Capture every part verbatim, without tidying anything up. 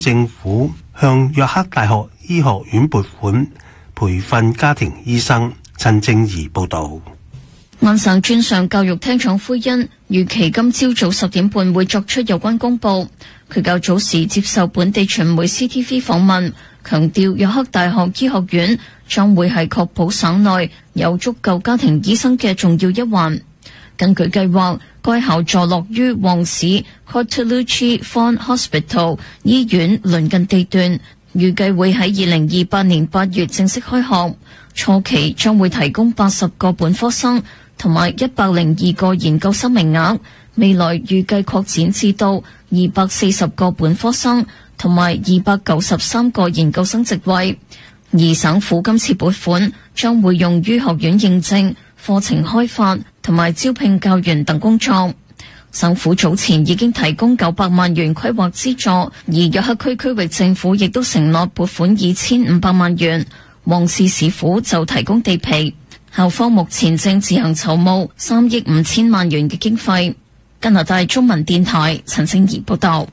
政府向約克大學醫學院撥款培訓家庭醫生。陳正儀報道。 安省專上教育廳長奎恩預期今朝早十點半會作出有關公佈。佢較早時接受本地傳媒 C T V 訪問，強調約克大學醫學院將會係確保省內有足夠家庭醫生嘅重要一環。根據計劃，該校坐落於旺市 Cortellucci Fawn Hospital 醫院鄰近地段，預計會喺二零二八年八月正式開學。初期將會提供八十個本科生同埋一百零二個研究生名額，未來預計擴展至到二百四十個本科生同埋二百九十三個研究生席位。而省府今次撥款將會用於學院認證、課程開發同埋招聘教員等工作。省府早前已經提供九百萬元規劃資助，而約克區區域政府亦都承諾撥款二千五百萬元。旺市市府就提供地皮，校方目前正自行籌募三億五千萬元嘅經費。加拿大中文電台陳靜儀報道。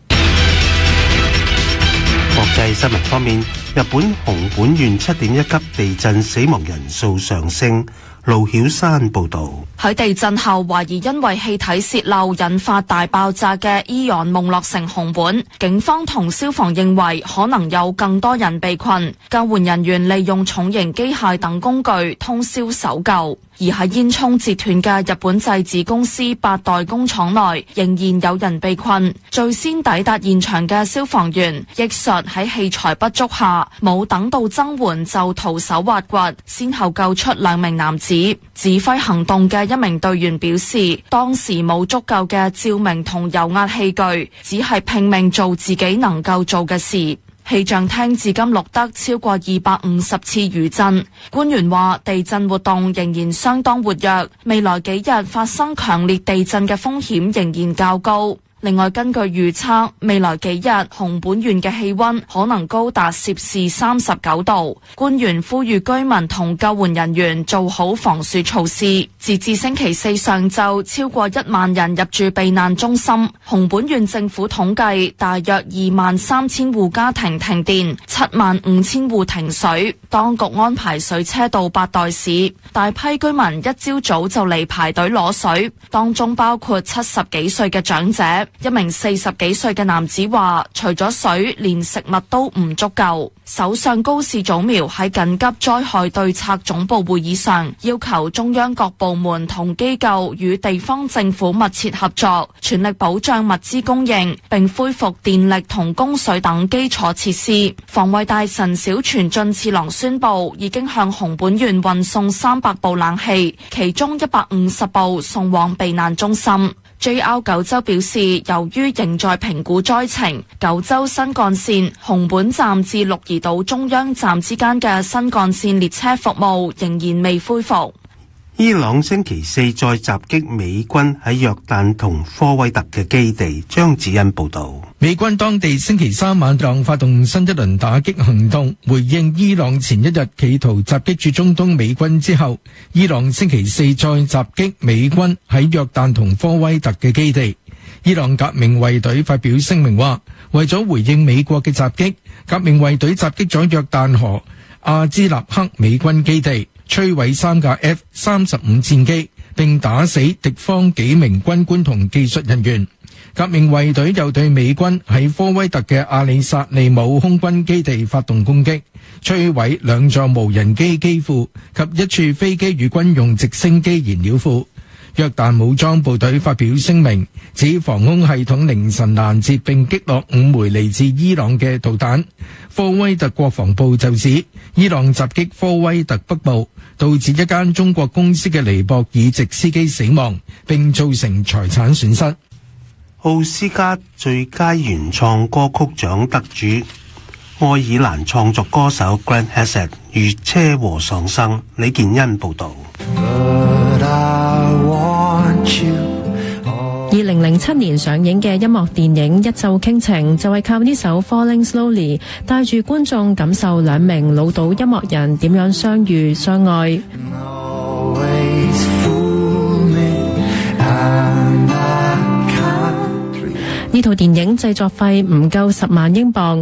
國際新聞方面，日本熊本縣七點一級地震死亡人數上升。盧曉山報道。 喺地震後懷疑因為氣體泄漏引發大爆炸嘅伊昂夢落城熊本，警方同消防認為可能有更多人被困，救援人員利用重型機械等工具通宵搜救。而喺煙囪截斷嘅日本製紙公司八代工廠內，仍然有人被困。最先抵達現場嘅消防員憶述喺器材不足下，冇等到增援就徒手挖掘，先後救出兩名男子。指揮行動嘅一名隊員表示，當時冇足夠嘅照明同油壓器具，只係拼命做自己能夠做嘅事。氣象廳至今錄得超過二百五十次餘震，官員話地震活動仍然相當活躍，未來幾日發生強烈地震嘅風險仍然較高。另外，根據預測，未來幾日熊本縣嘅氣溫可能高達攝氏三十九度。官員呼籲居民同救援人員做好防暑措施。截至星期四上晝，超過一萬人入住避難中心。熊本縣政府統計，大約二萬三千戶家庭停電，七萬五千戶停水。當局安排水車到八代市，大批居民一朝早就嚟排隊攞水，當中包括七十幾歲嘅長者。一名四十幾歲嘅男子話，除咗水，連食物都唔足夠。首相高市早苗喺緊急災害對策總部會議上，要求中央各部門同機構與地方政府密切合作，全力保障物資供應，並恢復電力同供水等基礎設施。防衛大臣小泉進次郎宣布，已經向熊本縣運送三百部冷氣，其中一百五十部送往避難中心。J R 九州表示，由於仍在評估災情，九州新幹線熊本站至鹿兒島中央站之間嘅新幹線列車服務仍然未恢復。 伊朗星期四再襲擊美軍喺約旦同科威特嘅基地。張子欣報道。 美軍當地星期三晚上發動新一輪打擊行動，回應伊朗前一日企圖襲擊駐中東美軍之後，伊朗星期四再襲擊美軍喺約旦同科威特嘅基地。伊朗革命衛隊發表聲明話，為咗回應美國嘅襲擊，革命衛隊襲擊咗約旦河阿茲納克美軍基地，摧毀三架 F 三十五戰機，並打死敵方幾名軍官同技術人員。革命衛隊又對美軍喺科威特嘅阿里薩利姆空軍基地發動攻擊，摧毀兩座無人機機庫及一處飛機與軍用直升機燃料庫。約旦武裝部隊發表聲明，指防空系統凌晨攔截並擊落五枚嚟自伊朗嘅導彈。科威特國防部就指，伊朗襲擊科威特北部，導致一間中國公司嘅尼泊爾籍司機死亡，並造成財產損失。 奧斯卡最佳原創歌曲獎得主愛爾蘭創作歌手 Grant Hassett 遇車禍喪生。李健恩報道。 二零零七年上映嘅音樂電影《一奏傾情》就係靠呢首 Falling Slowly 帶住觀眾感受兩名老島音樂人點樣相遇相愛。呢套電影製作費唔夠十萬英鎊。